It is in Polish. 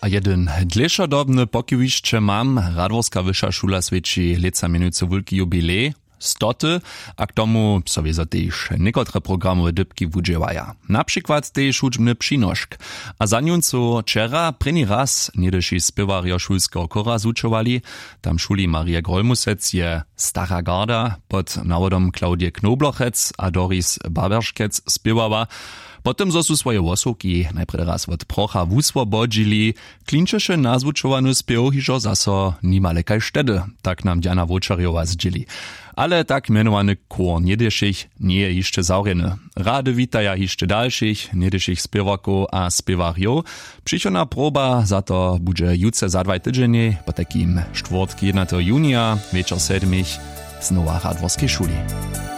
jeden dlešodobny pokiwišće mam, Radworska wyższa szula svědčí leca minuce wulki jubilej, 100, a k tomu sobie za tež niekotre programowe dybki wudźewaja. Na przykład tež učbny přinošk. A za njuncu včera první raz niedeši spěwarjo šulskeho kora zučovali. Tam šuli Maria Grolmusec je Stara Garda pod nawodom Klaudie Knoblochec a Doris Baberškec spěwała. Potem zo su swoje wosowki najprede raz od procha wuswobodzili, klinčeše nazvučovanu spěw hižo zaso nimale kaj štedy, tak nam Diana Wočarjova zdzili. Ale tak menowany kor niedešich nie je jeszcze zaurjeny. Rady witaja jeszcze dalszych, niedešich spěwaków a spěwarjów. Przychodna proba za to bude jutce za 2 tydzienie, po takim czwartki 1. junia, wieczór 7, znowa Radworskiej szuli.